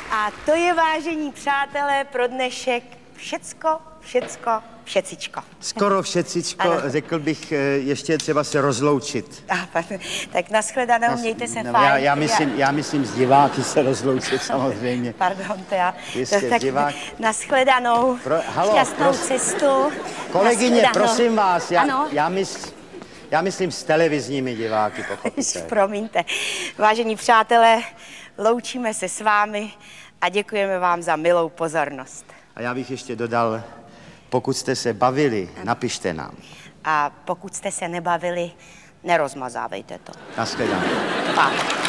A to je, vážení přátelé, pro dnešek všecičko. Skoro všecičko, řekl bych, ještě třeba se rozloučit. Tak nashledanou, mějte se fajn. Já myslím z diváky se rozloučit samozřejmě. Pardon, to já. Tak nashledanou, šťastnou cestu. Kolegyně, prosím vás, já myslím s televizními diváky, pochopíte. Promiňte. Vážení přátelé, loučíme se s vámi a děkujeme vám za milou pozornost. A já bych ještě dodal, pokud jste se bavili, napište nám. A pokud jste se nebavili, nerozmazávejte to. Nashledanou. Pa.